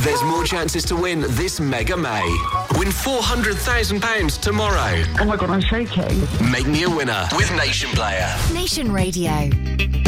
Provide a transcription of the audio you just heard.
There's more chances to win this Mega May. Win £400,000 tomorrow. Oh my God, I'm shaking. Make me a winner with Nation Player. Nation Radio.